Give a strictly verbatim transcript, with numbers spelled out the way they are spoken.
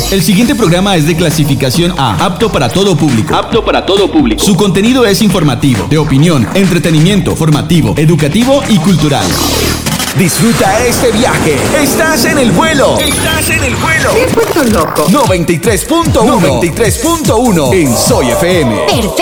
El siguiente programa es de clasificación A, apto para todo público. Apto para todo público. Su contenido es informativo, de opinión, entretenimiento, formativo, educativo y cultural. Disfruta este viaje. Estás en el vuelo. Estás en el vuelo. ¿Qué puesto loco? noventa y tres punto uno. noventa y tres punto uno en Soy F M. Perfecto.